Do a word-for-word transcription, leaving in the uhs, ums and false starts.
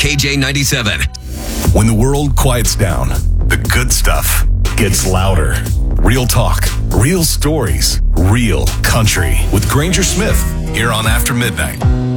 K J ninety-seven. When the world quiets down, the good stuff gets louder. Real talk, real stories, real country. With Granger Smith, here on After Midnight.